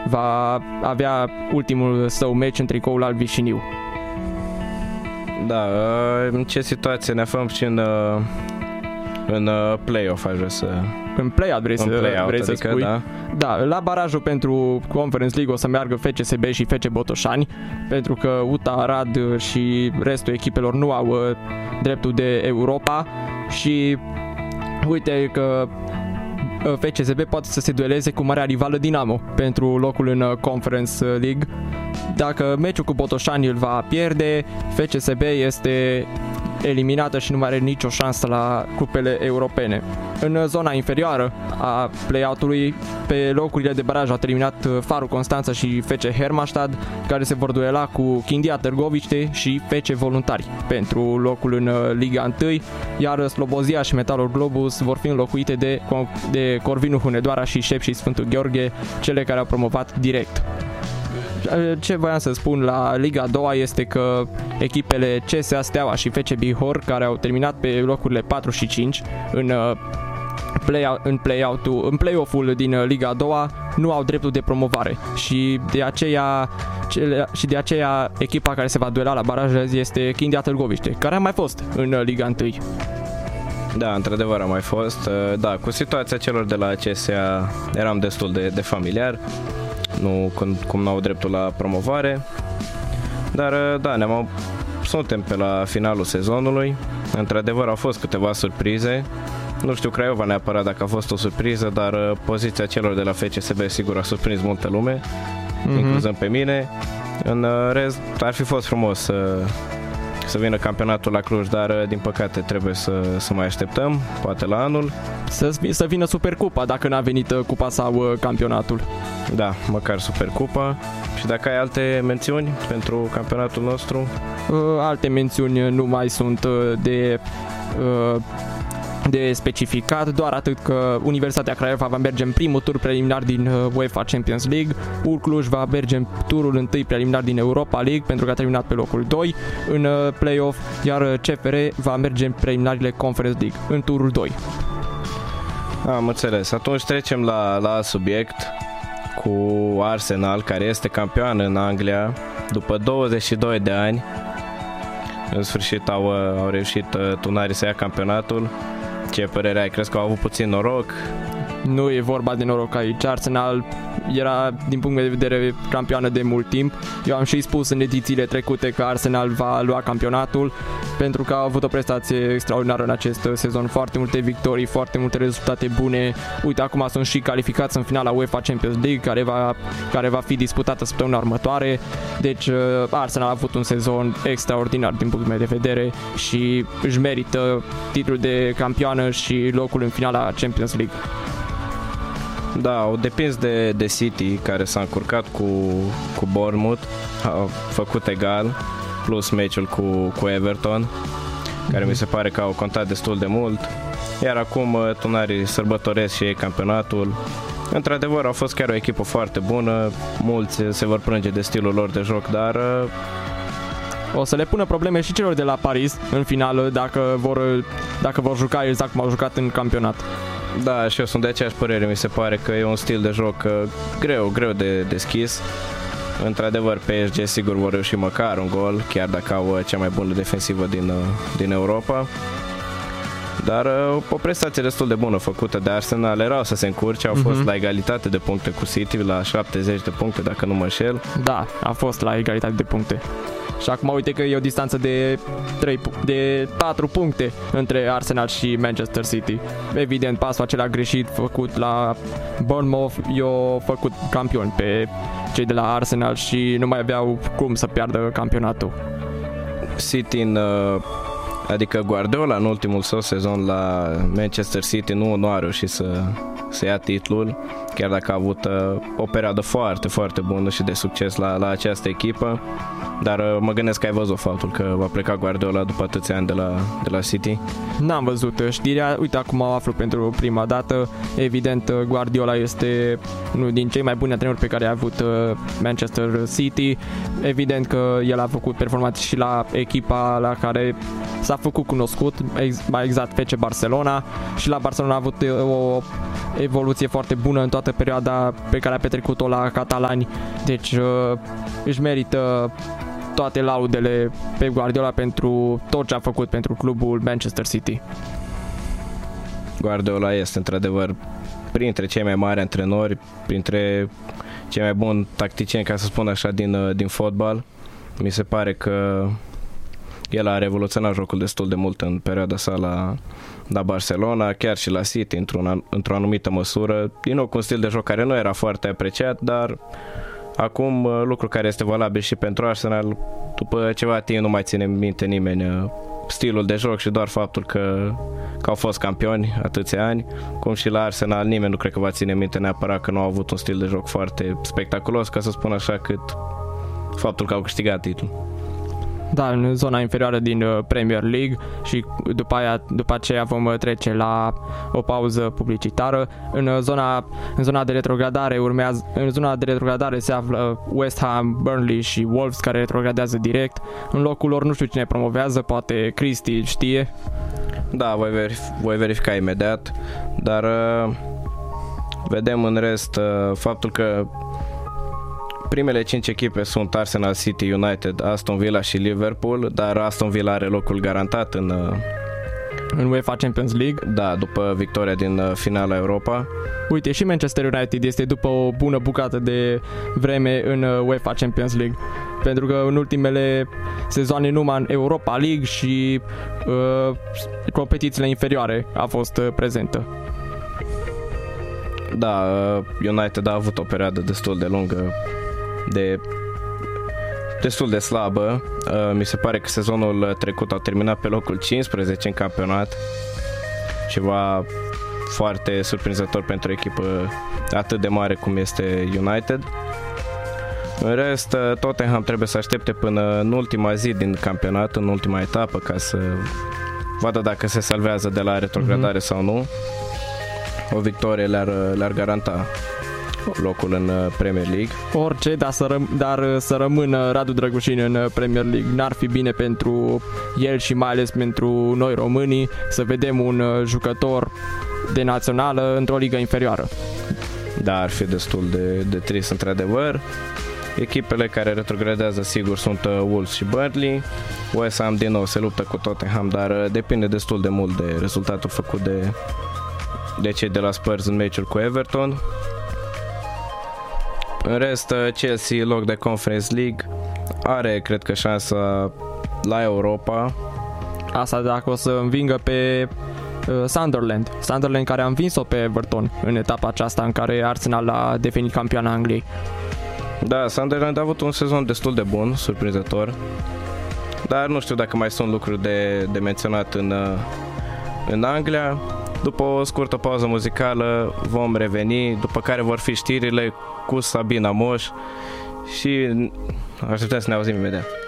va avea ultimul său meci în tricoul alb vișiniu. Da, în ce situație ne aflăm și în play-off, aș vrea să... În play-out vrei să spui? Da. Da, la barajul pentru Conference League o să meargă FCSB și FC Botoșani, pentru că UTA, Arad și restul echipelor nu au dreptul de Europa și uite că FCSB poate să se dueleze cu marea rivală Dinamo pentru locul în Conference League. Dacă meciul cu Botoșani îl va pierde, FCSB este eliminată și nu mai are nicio șansă la cupele europene. În zona inferioară a play-out-ului, pe locurile de baraj au terminat Farul Constanța și FC Hermannstad, care se vor duela cu Chindia Târgoviște și FC Voluntari pentru locul în Liga 1, iar Slobozia și Metalul Globus vor fi înlocuite de Corvinul Hunedoara și Șep și Sfântul Gheorghe, cele care au promovat direct. Ce voiam să spun la Liga 2 este că echipele CSA Steaua și FC Bihor, care au terminat pe locurile 4 și 5 în play-off-ul din Liga 2, nu au dreptul de promovare și de aceea echipa care se va duela la baraj este Chindia Târgoviște, care a mai fost în Liga 1. Da, într-adevăr a mai fost. Da, cu situația celor de la CSA eram destul de familiar. Nu, cum n-au dreptul la promovare. Dar da, suntem pe la finalul sezonului. Într-adevăr au fost câteva surprize. Nu știu Craiova neapărat dacă a fost o surpriză, dar poziția celor de la FCSB sigur a surprins multă lume, incluzând pe mine. În rest, ar fi fost frumos să vină campionatul la Cluj, dar din păcate trebuie să mai așteptăm, poate la anul. Să vină Supercupa, dacă n-a venit cupa sau campionatul. Da, măcar Supercupa. Și dacă ai alte mențiuni pentru campionatul nostru? Alte mențiuni nu mai sunt de specificat, doar atât că Universitatea Craiova va merge în primul tur preliminar din UEFA Champions League, Cluj va merge în turul întâi preliminar din Europa League pentru că a terminat pe locul 2 în play-off, iar CFR va merge în preliminariile Conference League în turul 2. Am înțeles. Atunci trecem la subiect cu Arsenal, care este campion în Anglia după 22 de ani. În sfârșit au reușit tunarii să ia campionatul. Ce părere ai? Crezi că au avut puțin noroc? Nu e vorba de noroc aici. Arsenal era, din punct de vedere, campioană de mult timp. Eu am și spus în edițiile trecute că Arsenal va lua campionatul pentru că au avut o prestație extraordinară în acest sezon. Foarte multe victorii, foarte multe rezultate bune. Uite, acum sunt și calificați în finala UEFA Champions League, care va fi disputată săptămâna următoare. Deci Arsenal a avut un sezon extraordinar din punctul meu de vedere și își merită titlul de campioană și locul în finala Champions League. Da, au depins de City, care s-a încurcat cu Bournemouth, a făcut egal, plus meciul cu Everton, care mi se pare că au contat destul de mult. Iar acum tunarii sărbătoresc și ei campionatul. Într-adevăr, au fost chiar o echipă foarte bună, mulți se vor plânge de stilul lor de joc, dar o să le pună probleme și celor de la Paris în finală dacă vor juca exact cum au jucat în campionat. Da, și eu sunt de aceeași părere, mi se pare că e un stil de joc greu de deschis. Într-adevăr, PSG sigur vor reuși măcar un gol, chiar dacă au cea mai bună defensivă din Europa. Dar o prestație destul de bună făcută de Arsenal, erau să se încurce, au fost la egalitate de puncte cu City, la 70 de puncte, dacă nu mă înșel. Da, a fost la egalitate de puncte. Și acum uite că e o distanță de 4 puncte între Arsenal și Manchester City. Evident, pasul acela greșit făcut la Bournemouth i-a făcut campioni pe cei de la Arsenal și nu mai aveau cum să piardă campionatul. City adică Guardiola în ultimul său sezon la Manchester City nu a reușit să ia titlul, chiar dacă a avut o perioadă foarte, foarte bună și de succes la această echipă. Dar mă gândesc că ai văzut faptul că va pleca Guardiola după atâția ani de la City. N-am văzut știrea, uite acum o aflu pentru prima dată. Evident, Guardiola este unul din cei mai buni antrenori pe care a avut Manchester City. Evident că el a făcut performanțe și la echipa la care s-a făcut cunoscut, mai exact FC Barcelona, și la Barcelona a avut o evoluție foarte bună în toată perioada pe care a petrecut-o la catalani, deci își merită toate laudele pe Guardiola pentru tot ce a făcut pentru clubul Manchester City. Guardiola este într-adevăr printre cei mai mari antrenori, printre cei mai buni tacticieni, ca să spun așa, din fotbal. Mi se pare că el a revoluționat jocul destul de mult în perioada sa la Barcelona, chiar și la City, într-o anumită măsură. Din nou, cu un stil de joc care nu era foarte apreciat, dar acum lucru care este valabil și pentru Arsenal, după ceva timp nu mai ține minte nimeni stilul de joc și doar faptul că au fost campioni atâția ani, cum și la Arsenal nimeni nu cred că va ține minte neapărat că nu au avut un stil de joc foarte spectaculos, ca să spun așa, cât faptul că au câștigat titlul. Da, în zona inferioară din Premier League și după aceea vom trece la o pauză publicitară. În zona de retrogradare se află West Ham, Burnley și Wolves, care retrogradează direct. În locul lor nu știu cine promovează, poate Cristi știe. Da, voi verifica imediat, dar vedem în rest faptul că primele 5 echipe sunt Arsenal, City, United, Aston Villa și Liverpool, dar Aston Villa are locul garantat în UEFA Champions League. Da, după victoria din finala Europa. Uite, și Manchester United este după o bună bucată de vreme în UEFA Champions League, pentru că în ultimele sezoane numai în Europa League și competițiile inferioare a fost prezentă. Da, United a avut o perioadă destul de lungă, destul de slabă. Mi se pare că sezonul trecut au terminat pe locul 15 în campionat, ceva foarte surprinzător pentru o echipă atât de mare cum este United. În rest, Tottenham trebuie să aștepte până în ultima zi din campionat, în ultima etapă, ca să vadă dacă se salvează de la retrogradare sau nu. O victorie le-ar garanta locul în Premier League. Orice, dar să rămână Radu Drăgușin în Premier League. N-ar fi bine pentru el și mai ales pentru noi românii să vedem un jucător de națională într-o ligă inferioară. Da, ar fi destul de trist într-adevăr. Echipele care retrogradează sigur sunt Wolves și Burnley. West Ham din nou se luptă cu Tottenham, dar depinde destul de mult de rezultatul făcut de cei de la Spurs în meciul cu Everton. În rest, Chelsea, loc de Conference League, are, cred că, șansa la Europa. Asta dacă o să învingă pe Sunderland care a învins-o pe Everton în etapa aceasta în care Arsenal a devenit campion Angliei. Da, Sunderland a avut un sezon destul de bun, surprinzător, dar nu știu dacă mai sunt lucruri de menționat în Anglia. După o scurtă pauză muzicală vom reveni, după care vor fi știrile cu Sabina Moș și așteptăm să ne auzim imediat.